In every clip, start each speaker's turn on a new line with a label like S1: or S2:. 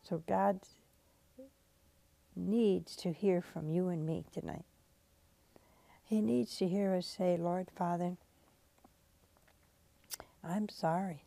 S1: So God needs to hear from you and me tonight. He needs to hear us say, Lord Father, I'm sorry.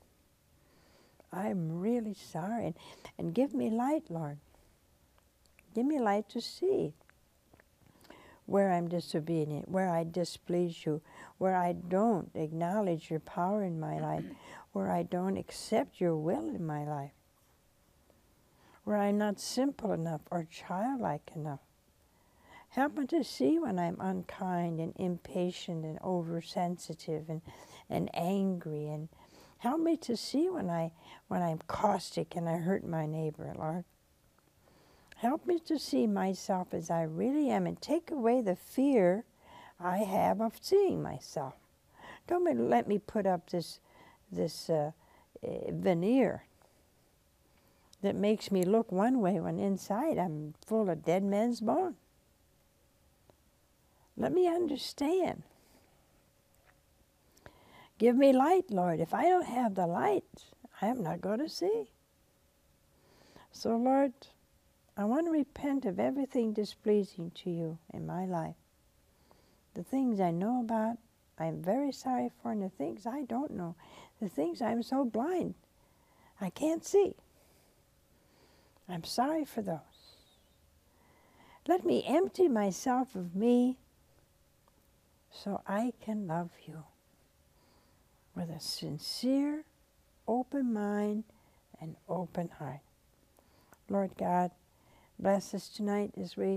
S1: I'm really sorry. And give me light, Lord. Give me light to see where I'm disobedient, where I displease you, where I don't acknowledge your power in my life, where I don't accept your will in my life, where I'm not simple enough or childlike enough. Help me to see when I'm unkind and impatient and oversensitive and angry. And help me to see when I'm caustic and I hurt my neighbor, Lord. Help me to see myself as I really am and take away the fear I have of seeing myself. Don't let me put up this veneer that makes me look one way when inside I'm full of dead man's bone. Let me understand. Give me light, Lord. If I don't have the light, I am not going to see. So, Lord, I want to repent of everything displeasing to you in my life. The things I know about, I'm very sorry for, and the things I don't know, the things I'm so blind, I can't see. I'm sorry for those. Let me empty myself of me so I can love you with a sincere, open mind and open heart. Lord God, bless us tonight as we